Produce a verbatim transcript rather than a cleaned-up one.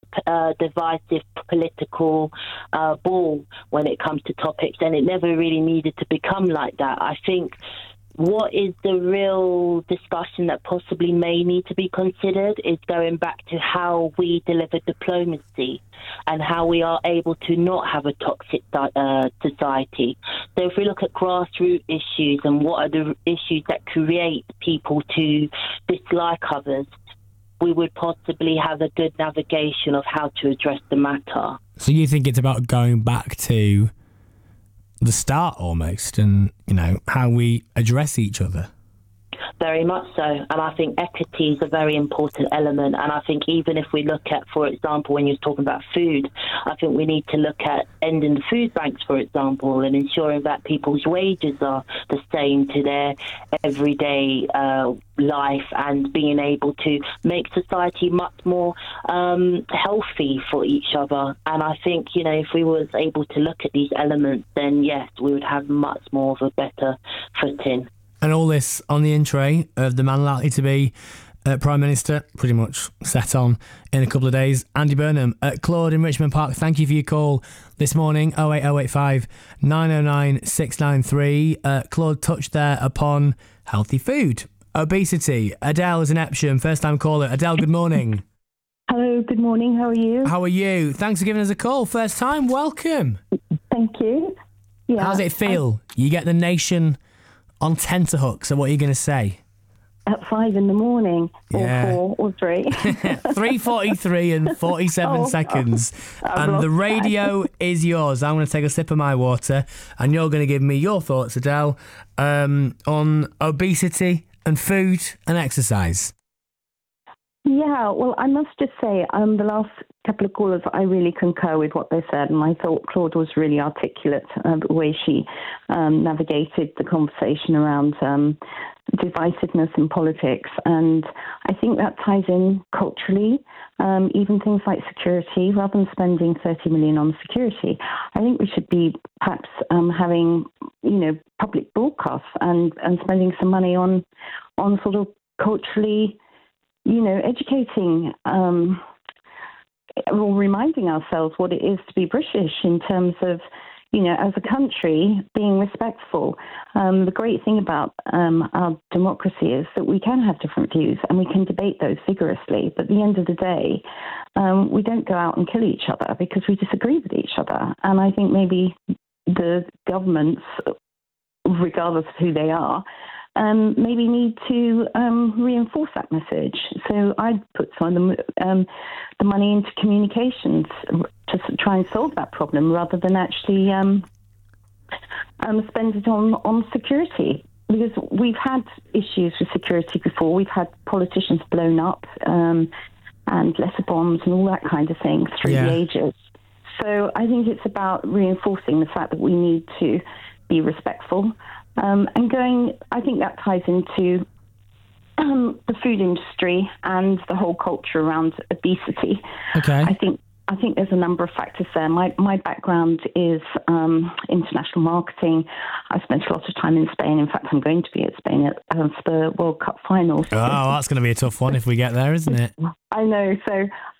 uh, divisive political uh, ball when it comes to topics, and it never really needed to become like that. I think what is the real discussion that possibly may need to be considered is going back to how we deliver diplomacy and how we are able to not have a toxic uh, society. So if we look at grassroots issues and what are the issues that create people to dislike others, we would possibly have a good navigation of how to address the matter. So you think it's about going back to the start almost, and, you know, how we address each other? Very much so. And I think equity is a very important element. And I think even if we look at, for example, when you're talking about food, I think we need to look at ending the food banks, for example, and ensuring that people's wages are the same to their everyday uh, life, and being able to make society much more um, healthy for each other. And I think, you know, if we was able to look at these elements, then yes, we would have much more of a better footing. And all this on the in tray of the man likely to be uh, Prime Minister, pretty much set on in a couple of days, Andy Burnham. Uh, Claude in Richmond Park, thank you for your call this morning, oh eight oh eight five, nine oh nine, six nine three. Uh, Claude touched there upon healthy food, obesity. Adele is in Epsom, first time caller. Adele, good morning. Hello, good morning, how are you? How are you? Thanks for giving us a call, first time, welcome. Thank you. Yeah. How does it feel? I- you get the nation on tenterhooks, so what are you going to say? At five in the morning, Yeah. or four, or three. three forty-three and forty-seven Oh, seconds. I've And lost the radio track. is yours. I'm going to take a sip of my water, and you're going to give me your thoughts, Adele, um, on obesity and food and exercise. Yeah, well, I must just say, um, the last couple of callers, I really concur with what they said, and I thought Claude was really articulate, uh, the way she um, navigated the conversation around um, divisiveness in politics, and I think that ties in culturally, um, even things like security. Rather than spending thirty million on security, I think we should be perhaps um, having, you know, public broadcasts and, and spending some money on on sort of culturally, you know, educating um, or reminding ourselves what it is to be British in terms of, you know, as a country, being respectful. Um, the great thing about um, our democracy is that we can have different views and we can debate those vigorously. But at the end of the day, um, we don't go out and kill each other because we disagree with each other. And I think maybe the governments, regardless of who they are, Um, maybe need to um, reinforce that message. So I'd put some of the, um, the money into communications to try and solve that problem rather than actually um, um, spend it on, on security. Because we've had issues with security before. We've had politicians blown up um, and letter bombs and all that kind of thing through Yeah. the ages. So I think it's about reinforcing the fact that we need to be respectful. Um, and going, I think that ties into um, the food industry and the whole culture around obesity. Okay. I think I think there's a number of factors there. My my background is um, international marketing. I spent a lot of time in Spain. In fact, I'm going to be at Spain at uh, the World Cup finals. Oh, that's going to be a tough one if we get there, isn't it? I know. So